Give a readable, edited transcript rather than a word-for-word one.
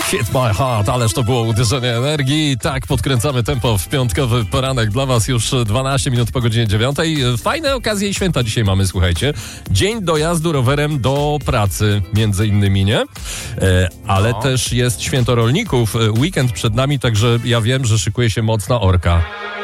Hit my heart, ależ to było uderzenie energii. Tak, podkręcamy tempo w piątkowy poranek dla was już 12 minut po godzinie 9. Fajne okazje i święta dzisiaj mamy, słuchajcie. Dzień dojazdu rowerem do pracy, między innymi, nie? Ale też jest święto rolników, weekend przed nami, także ja wiem, że szykuje się mocna orka.